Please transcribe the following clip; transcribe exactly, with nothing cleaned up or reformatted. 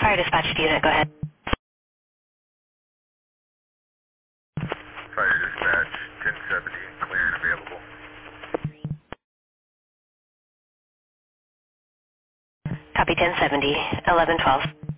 Fire dispatch unit, go ahead. Fire dispatch, ten seventy, clear and available. Copy ten seventy, eleven twelve.